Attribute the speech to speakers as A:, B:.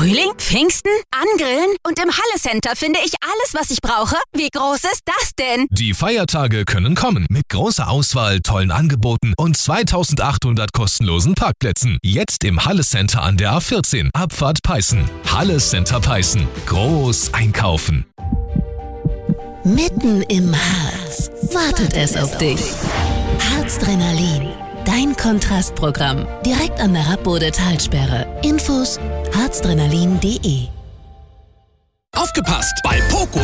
A: Frühling, Pfingsten, Angrillen und im Halle Center finde ich alles, was ich brauche. Wie groß ist das denn?
B: Die Feiertage können kommen mit großer Auswahl, tollen Angeboten und 2800 kostenlosen Parkplätzen. Jetzt im Halle Center an der A14, Abfahrt Peißen. Halle Center Peißen. Groß einkaufen.
C: Mitten im Harz wartet es auf dich. Harzdrenalin, dein Kontrastprogramm. Direkt an der Rappbode Talsperre. Infos harzdrenalin.de.
D: Aufgepasst! Bei Poco